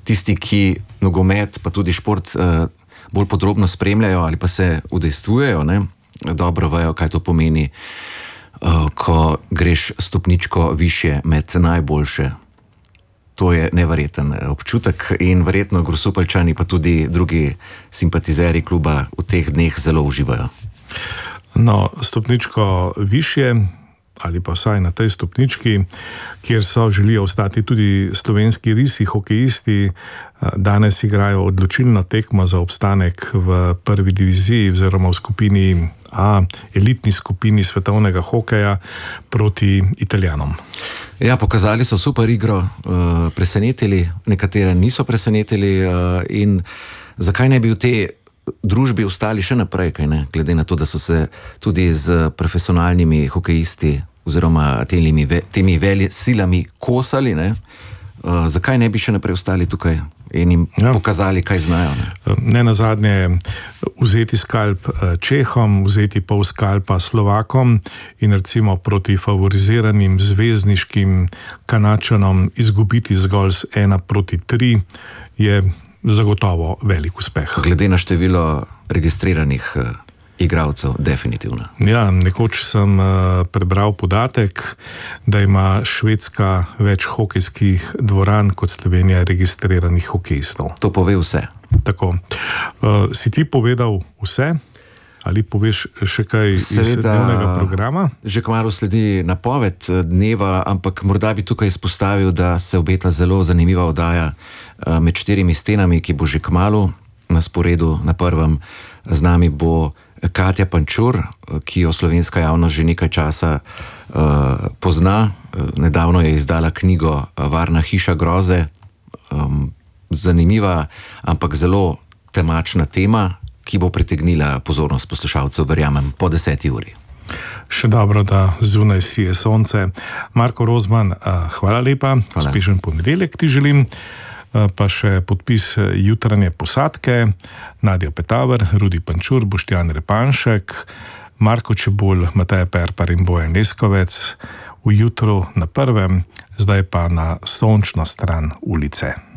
tisti, ki nogomet, pa tudi šport bolj podrobno spremljajo ali pa se udejstvujejo, ne, dobro vejo, kaj to pomeni, ko greš stopničko višje med najboljše. To je neverjeten občutek in verjetno Grosupeljčani pa tudi drugi simpatizeri kluba v teh dneh zelo uživajo. No, stopničko višje ali pa vsaj na tej stopnički, kjer želijo ostati tudi slovenski risi, hokejisti, danes igrajo odločilno tekmo za obstanek v prvi diviziji oziroma v skupini A, elitni skupini svetovnega hokeja proti Italijanom. Ja, pokazali so super igro, presenetili, nekatere niso presenetili in zakaj ne bi v tej družbi ostali še naprej, kaj ne? Glede na to, da so se tudi z profesionalnimi hokejisti oziroma temi silami kosali, ne? Zakaj ne bi še naprej ostali tukaj in jim pokazali, kaj znajo? Ne nazadnje vzeti skalp Čehom, vzeti pol skalpa Slovakom in recimo proti favoriziranim zvezdniškim Kanačanom izgubiti zgolj z 1-3 je zagotovo velik uspeh. Glede na število registriranih igralcev, definitivno. Ja, nekoč sem prebral podatek, da ima Švedska več hokejskih dvoran kot Slovenija registriranih hokejistov. To pove vse. Tako. Si ti povedal vse? Ali poveš še kaj iz dnevnega programa? Že kmalu sledi napoved dneva, ampak morda bi tukaj izpostavil, da se obeta zelo zanimiva oddaja Med štirimi stenami, ki bo že kmalu na sporedu na prvem. Z nami bo Katja Pančur, ki jo slovenska javnost že nekaj časa pozna. Nedavno je izdala knjigo Varna hiša groze. Zanimiva, ampak zelo temačna tema, ki bo pritegnila pozornost poslušalcev, verjamem, po 10. uri. Še dobro, da zunaj sije sonce. Marko Rozman, hvala lepa. Uspešen ponedeljek ti želim. Pa še podpis jutranje posadke, Nadja Petaver, Rudi Pančur, Boštjan Repanšek, Marko Čebulj, Mateja Perpar in Bojan Leskovec v jutru na prvem, zdaj pa na sončno stran ulice.